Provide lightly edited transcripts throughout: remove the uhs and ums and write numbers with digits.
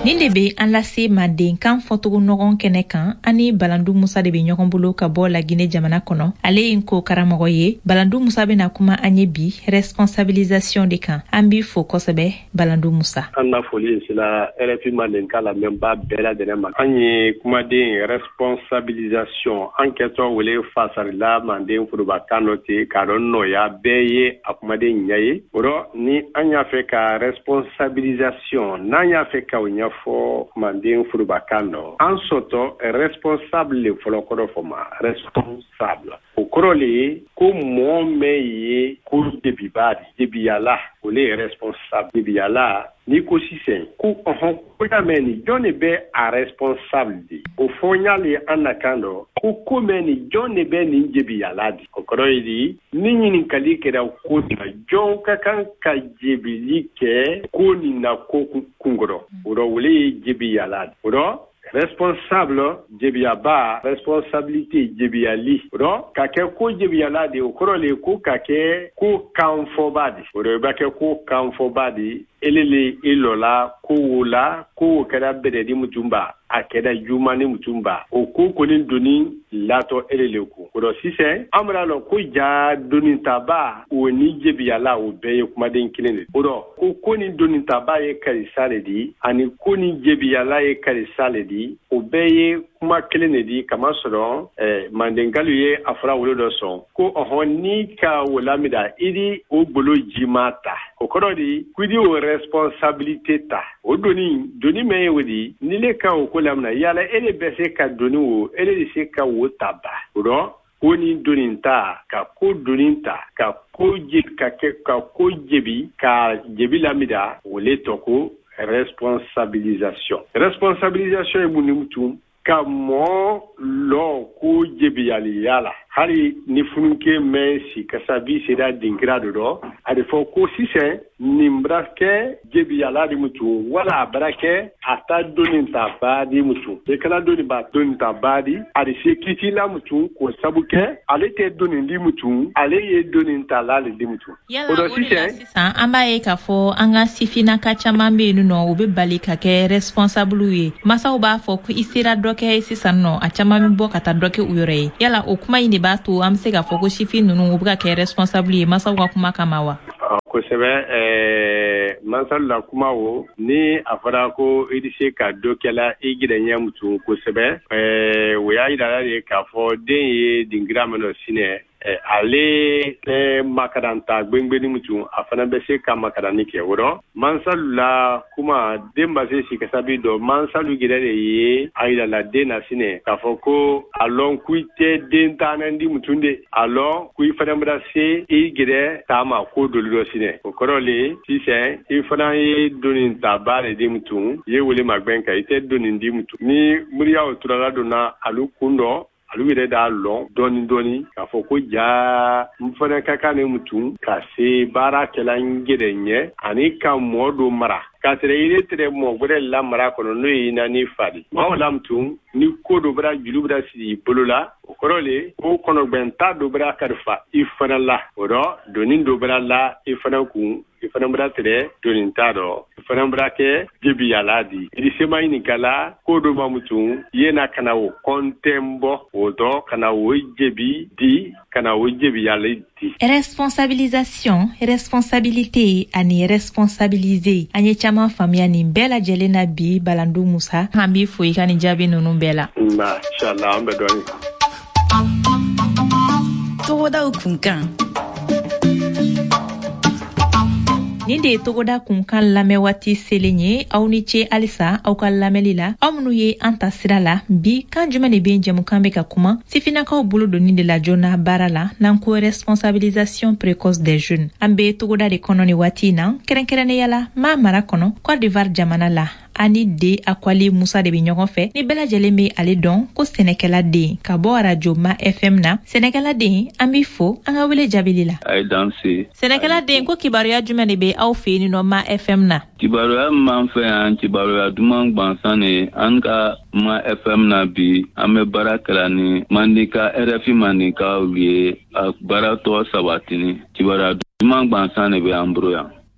Nin de be an lase Manden kan fɔtogo ɲɔgɔn kɛnɛ kan ani Balandu Musa de be ɲɔgɔn bolo ka bɔ Laginɛ jamana kɔnɔ. Ale ye ko karamɔgɔ ye. Balandu Musa bena kuma an ye bi responsabilisation de kan. An bi fo kosɛbɛ Balandu Musa. An na foli sila RFI Manden ka lamɛnba bɛɛ lajɛlen ma. An ye kumaden responsabilisation an kɛtɔ wele fasarila Manden furubakan dɔ ten k'a dɔn nɔya bɛɛ ye a kumaden ɲɛ ye. O rɔ ni an y'a fɛ ka responsabilisation n'an y'a fɛ ka o ɲɛfɔ Manden furubakan dɔ an sɔtɔ responsable le fɔlɔ kɔrɔ fɔ ma responsable. O kɔrɔ le ye ko mɔɔ mɛn ye ko debiyala o le ye responsable debiyala. Ni ko sisan ko ko mɛn ni jɔn de bɛ a responsable de o fɔ y'ale an na kan dɔ ko mɛn ni jɔn de bɛ nin jebiyala di o kɔrɔ ye di ni ɲininkali kɛra ko la jɔn ka kan ka jebili kɛ ko nin na ko kunkɔrɔ o rɔ wele ye jebiyala o rɔ responsable jebiyaba responsabilité jebiyali o rɔ ka kɛ ko jebiyala de o kɔrɔ le ko ka kɛ ko kanfɔba de o rɔ bɛ kɛ ko kanfɔba de elele ilola ko wola ko kɛra bɛrɛdi mutumba a kɛra jumani mutumba o ko kɔni doni latɔ elele ko o rɔ sisan an bɛna lɔ ko ja doni taba o ni jebiyala o bɛɛ ye kumaden kelen de o rɔ ko ni doni taba ye karisa le di ani ko ni jebiyala ye karisa le di o bɛɛ ye kuma kelen de di kama sɔrɔ Mandenkalu ye a fɔra wolo dɔ sɔn ko ni ka wolamida idi o bolo jima ta o kɔrɔ di kudi o responsabilité ta o doni mɛn ye o di ni le kan o ko lamina yala ele bɛ se ka doni o ele de se ka wo ta ba o rɔ ko ni doni ta ka ko doni ta ka ko jebi ka jebi lamida o le tɔ ko responsabilisation ye mun ni mutum ka mɔɔ lɔ ko jebiyaliya la hali ni fununke mɛn si kasabi sera dinkira dɔ dɔ a de fɔ ko sisan nin bara kɛ jebiyala di mutu wala a bara kɛ a ta doni ta baadi mutu e kana doni ba doni ta baadi a de se kitila mutu ko sabu kɛ ale tɛ doni di mutu ale ye doni ta la di mutu o de la sisan an b'a ye k'a fɔ an ka sifinnaka caman bɛ yen nɔ u bɛ bali ka kɛ responsable ye masaw b'a fɔ ko i sera dɔ kɛ sisan nɔ a caman bɛ bɔ ka taa dɔ kɛ u yɛrɛ ye yala o kuma in de b'a to an bɛ se k'a fɔ ko sifin ninnu u bɛ ka kɛ responsable ye masaw ka kuma kama wa kosɛbɛ masalu la kuma o ni a fɔra ko i bɛ se ka dɔ kɛla i gɛrɛɲɛ mutu kosɛbɛ o y'a yira de k'a fɔ den ye dinkira min dɔ sinɛ ale makaranta gbengbenin mutu a fana bɛ se ka makarani kɛ o rɔ mansalu la kuma den ba se si kasabi dɔ mansalu gɛrɛ de ye a yira la den na sinɛ k'a fɔ ko a lɔn ko i tɛ den taanɛ di mutu de a lɔn ko i fana bɛna se i gɛrɛ taama ko doli dɔ sinɛ o kɔrɔ le sisan i fana ye doni ta ba de di mutu i ye wele magbɛn kan i tɛ doni di mutu ni muriya o turala donna alu kun dɔ alu yɛrɛ d'a lɔn dɔɔni k'a fɔ ko ja n fana ka kan ne mutu ka se baarakɛla n gɛrɛ ɲɛ ani ka mɔɔ dɔ mara k'a sɔrɔ i tɛ mɔɔ wɛrɛ lamara kɔnɔ n'o ye nani fa de maaw la mutu ni ko dɔ bɛra juru bɛra sigi i bolo la o kɔrɔ le ko kɔnɔgbɛnta dɔ bɛra kalifa i fana la o rɔ doni dɔ bɛra la i fana kun i fana bɛra tigɛ doni t'a dɔ i fana bɛra kɛ jebiyala di i sema ɲininkala ko dɔ ma mutu yena kana o kɔntɛn bɔ o dɔ kana o jebi di kana o jebiyala di. Responsabilisation, responsabilité ani responsabiliser an ye caman faamuya nin bɛɛ lajɛlen na bi Balandu Musa an b'i fo i ka nin jaabi ninnu bɛɛ la. Inshallah an bɛ dɔɔnin. Togodaw kunkan. Nin de ye Togoda kunkan lamɛn waati selen ye aw ni ce halisa aw ka lamɛnli la aw minnu ye an ta sira la bi kan jumɛn de bɛ jɛmukan bɛ ka kuma sifinnakaw bolo donni de la joona baara la n'an ko responsabilisation précoce des jeunes an bɛ Togoda de kɔnɔ ni waati in na kɛrɛnkɛrɛnnenya la maa mara kɔnɔ Côte d'Ivoire jamana la ani de Akwali Musa de bɛ ɲɔgɔn fɛ ni bɛɛ lajɛlen bɛ ale dɔn ko sɛnɛkɛla den ka bɔ radio Ma FM na sɛnɛkɛla den an b'i fo an ka wele jaabili la. A ye danse. Sɛnɛkɛla den ko kibaruya jumɛn de bɛ aw fɛ yen nɔ Ma FM na. Kibaruya min fɛ yan kibaruya duman gwansan de an ka Ma FM na bi an bɛ baara kɛla ni Mandeka RFI Mandeka ye a baara tɔ sabatini kibaruya duman gwansan de bɛ an bolo yan.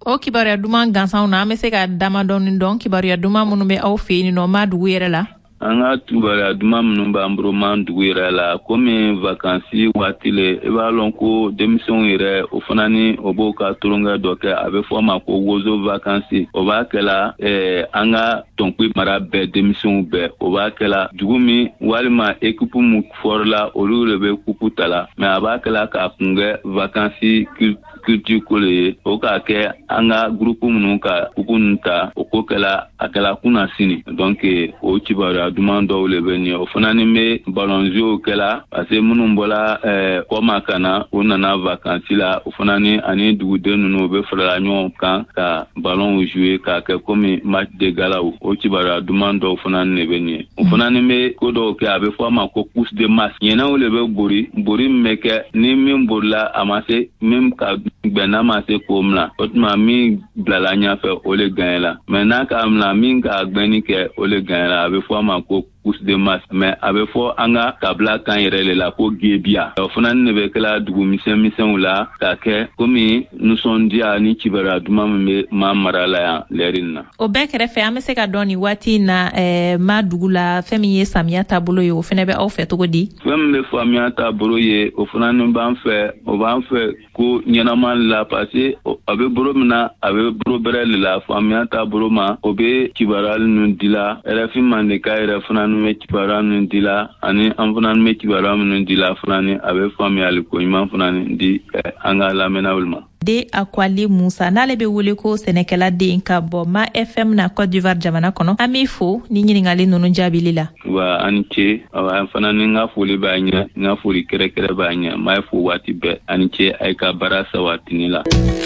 O kibaruya duman gansanw na an bɛ se ka dama dɔn kibaruya duman minnu bɛ aw fɛ yen nɔ ma dugu yɛrɛ la. An ka kibaruya duman minnu b'an bolo man dugu yɛrɛ la komi vacances waati le i b'a lɔn ko denmisɛnw yɛrɛ o fana ni o b'o ka tulonkɛ dɔ kɛ a bɛ fɔ ma ko wozo vacances o b'a kɛla an ka tɔnkui mara bɛɛ denmisɛnw bɛɛ o b'a kɛla dugu min walima équipe mun fɔrila olu de bɛ kupu ta la mais a b'a kɛla k'a kungɛ vacances culture ko le ye o k'a kɛ an ka groupe minnu ka kupu ninnu ta o ko kɛla a kɛla kunna sini donc o kibaruya duman dɔw le bɛ nin o fana ni bɛ ballon jeu kɛla parce que minnu bɔla kɔma ka na o nana vacances la o fana ni ani duguden ninnu bɛ farala ɲɔgɔn kan ka ballon jouer k'a kɛ comme match de gala o kibaruya duman dɔw fana ni bɛ nin o fana ni bɛ ko dɔw kɛ a bɛ fɔ a ma ko course de masse ɲɛnɛw le bɛ bori min bɛ kɛ ni min borila a ma se min ka gbɛnna ma se k'o mina o tuma min bilala ɲɛfɛ o le gagnera mais n'a ka mina min ka gbɛnni kɛ o le gagnera a bɛ fɔ a ma ko course de masse mais a bɛ fɔ an ka kabila kan yɛrɛ le la ko gebiya o fana ni bɛ kɛla dugu misɛnmisɛnw la k'a kɛ komi nisɔndiya ni kibaruya duman min bɛ maa mara la yan lɛri na. O bɛɛ kɛrɛfɛ an bɛ se ka dɔn nin waati in na ma dugu la fɛn min ye samiya taabolo ye o fana bɛ aw fɛ cogo di. fɛn min bɛ samiya taabolo ye o fana ni b'an fɛ o b'an fɛ ko ɲɛnama la parce que a bɛ bolo min na a bɛ bolo bɛrɛ de la samiya taabolo ma o bɛ kibaruya ninnu di la RFI Mandeka yɛrɛ fana ni bɛ kibaruya ninnu di la ani an fana ni bɛ kibaruya minnu di la fana ni a bɛ faamuyali ko ɲuman fana ni di an ka lamɛnnaw ma. De Akwali Musa n'ale bɛ wele ko sɛnɛkɛla den ka bɔ Ma FM na Côte d'Ivoire jamana kɔnɔ an b'i fo ni ɲininkali ninnu jaabili la. Wa ani ce an fana ni n ka foli b'a ɲɛ n ka foli kɛrɛkɛrɛ b'a ɲɛ n b'a fo waati bɛɛ ani ce a ye ka baara sabatini la.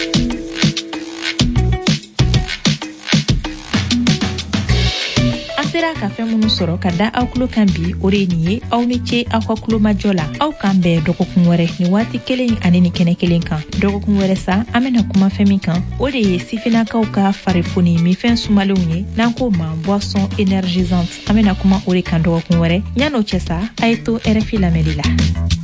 Sera ka fɛn minnu sɔrɔ ka da aw tulo kan bi o de ye nin ye aw ni ce aw ka tulomajɔ la aw kan bɛɛ dɔgɔkun wɛrɛ ni waati kelen ani ni kɛnɛ kelen kan dɔgɔkun wɛrɛ sa an bɛna kuma fɛn min kan o de ye sifinakaw ka farifoni minfɛn sumalenw ye n'an ko ma boisson énergisante an bɛna kuma o de kan dɔgɔkun wɛrɛ yan'o cɛ sa a ye to RFI lamɛnli la.